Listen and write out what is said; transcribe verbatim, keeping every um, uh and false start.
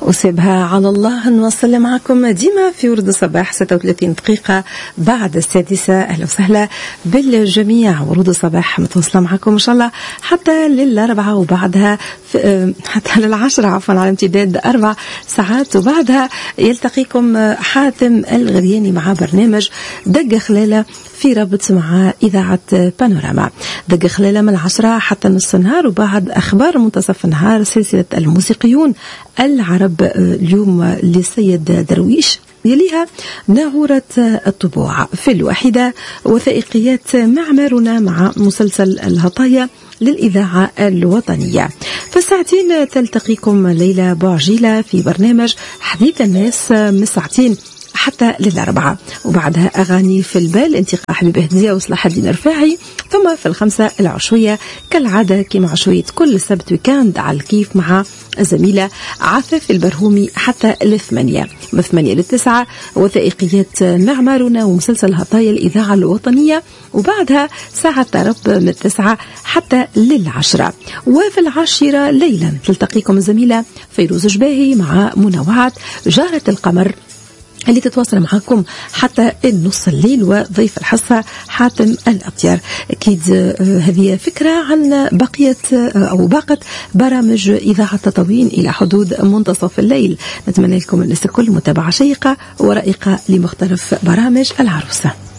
وسيبها على الله. نوصل معكم ديما في ورد الصباح ستة وثلاثين دقيقة بعد السادسة. أهلا وسهلا بالجميع. ورود الصباح متواصلة معكم إن شاء الله حتى للأربعة وبعدها حتى للعشرة عفوا على امتداد أربع ساعات، وبعدها يلتقيكم حاتم الغرياني مع برنامج دق خلالة في رابط مع إذاعة بانوراما. دق خلالة من العشرة حتى نصف النهار، وبعد أخبار منتصف النهار سلسلة الموسيقيون العرب اليوم للسيد درويش، يليها ناعورة الطبوع في الواحدة وثائقيات معمارنا مع مسلسل الهطايا للإذاعة الوطنية. فالساعتين تلتقيكم ليلى بوعجيلة في برنامج حديث الناس من ساعتين حتى للأربعة، وبعدها أغاني في البال انتقاء حبيب هدية وصلاح الدين الرفاعي. ثم في الخمسة العشوية كالعادة كما عشوية كل سبت ويكاند على الكيف مع الزميلة عفاف البرهومي حتى الثمانية. من ثمانية للتسعة وثائقيات معمارنا ومسلسل هطايا الإذاعة الوطنية، وبعدها ساعة طرب من التسعة حتى للعشرة. وفي العاشرة ليلا تلتقيكم الزميلة فيروز جباهي مع منوعات جارة القمر اللي تتواصل معكم حتى النص الليل، وضيف الحصة حاتم الأطير. أكيد هذه فكرة عن بقية أو باقة برامج إذاعة تطاوين إلى حدود منتصف الليل. نتمنى لكم الناس الكل متابعة شيقة ورائقة لمختلف برامج العروسة.